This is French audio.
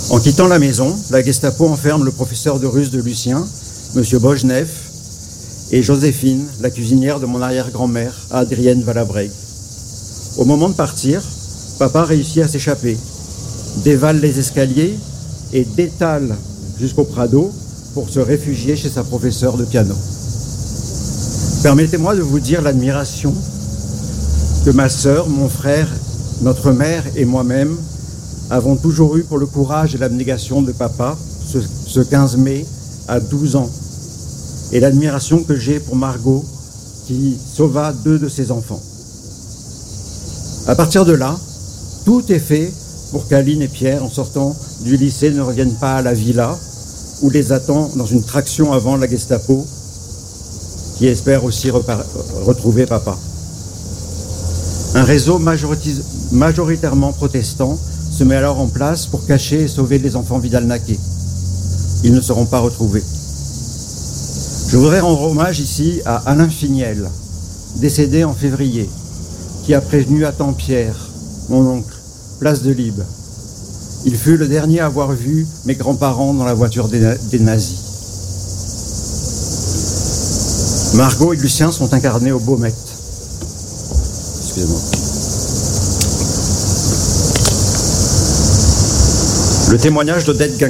En quittant la maison, la Gestapo enferme le professeur de russe de Lucien, M. Bojnev, et Joséphine, la cuisinière de mon arrière-grand-mère, Adrienne Valabreg. Au moment de partir, papa réussit à s'échapper, dévale les escaliers et détale jusqu'au Prado pour se réfugier chez sa professeure de piano. Permettez-moi de vous dire l'admiration que ma sœur, mon frère, notre mère et moi-même avons toujours eu pour le courage et l'abnégation de papa ce 15 mai à 12 ans. Et l'admiration que j'ai pour Margot qui sauva 2 de ses enfants. À partir de là, tout est fait pour qu'Aline et Pierre, en sortant du lycée, ne reviennent pas à la villa où les attend dans une traction avant la Gestapo qui espère aussi retrouver papa. Un réseau majoritairement protestant se met alors en place pour cacher et sauver les enfants Vidal-Naquet. Ils ne seront pas retrouvés. Je voudrais rendre hommage ici à Alain Finiel, décédé en février, qui a prévenu à Tempierre, mon oncle, place de Libes. Il fut le dernier à avoir vu mes grands-parents dans la voiture des nazis. Margot et Lucien sont incarnés au Baumettes. Excusez-moi. Le témoignage d'Odette